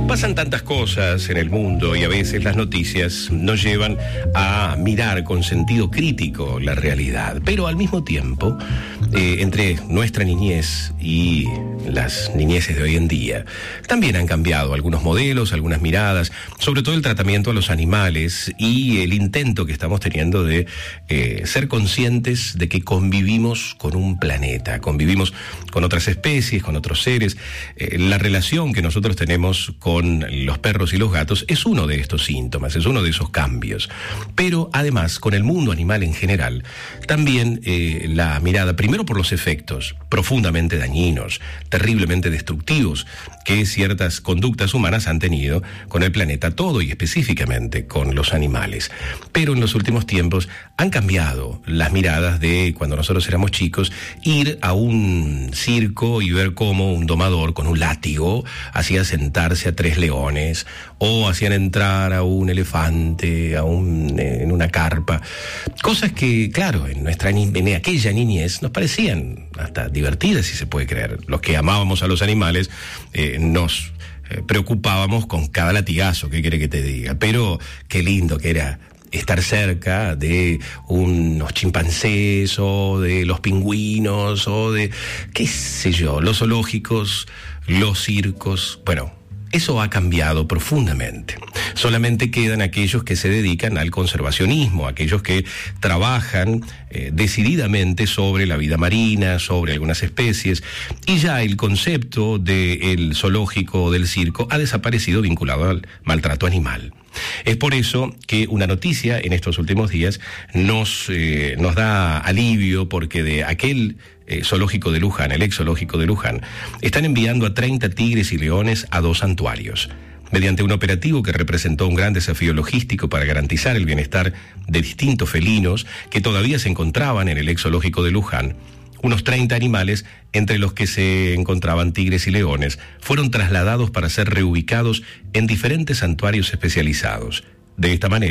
Pasan tantas cosas en el mundo y a veces las noticias nos llevan a mirar con sentido crítico la realidad. Pero al mismo tiempo, entre nuestra niñez y las niñeces de hoy en día, también han cambiado algunos modelos, algunas miradas, sobre todo el tratamiento a los animales y el intento que estamos teniendo de ser conscientes de que convivimos con un planeta, convivimos con otras especies, con otros seres. La relación que nosotros tenemos con los perros y los gatos es uno de estos síntomas, es uno de esos cambios. Pero además, con el mundo animal en general, también la mirada, primero por los efectos profundamente dañinos, terriblemente destructivos, que ciertas conductas humanas han tenido con el planeta todo y específicamente con los animales. Pero en los últimos tiempos han cambiado las miradas de cuando nosotros éramos chicos, ir a un circo y ver cómo un domador con un látigo hacía sentarse a 3 leones o hacían entrar a un elefante en una carpa. Cosas que, claro, en aquella niñez nos parecían hasta divertidas, si se puede creer. Los que amábamos a los animales nos preocupábamos con cada latigazo, ¿qué quiere que te diga? Pero qué lindo que era estar cerca de unos chimpancés o de los pingüinos o de, qué sé yo, los zoológicos, los circos. Bueno, eso ha cambiado profundamente. Solamente quedan aquellos que se dedican al conservacionismo, aquellos que trabajan decididamente sobre la vida marina, sobre algunas especies, y ya el concepto del zoológico o del circo ha desaparecido vinculado al maltrato animal. Es por eso que una noticia en estos últimos días nos da alivio, porque de aquel zoológico de Luján, el ex zoológico de Luján, están enviando a 30 tigres y leones a 2 santuarios. Mediante un operativo que representó un gran desafío logístico para garantizar el bienestar de distintos felinos que todavía se encontraban en el ex zoológico de Luján, unos 30 animales, entre los que se encontraban tigres y leones, fueron trasladados para ser reubicados en diferentes santuarios especializados. De esta manera,